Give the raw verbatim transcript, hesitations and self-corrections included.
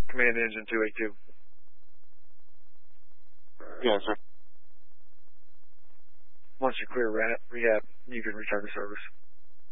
Command engine two eighty-two. Yes, sir. Once you clear rehab, you can return to service.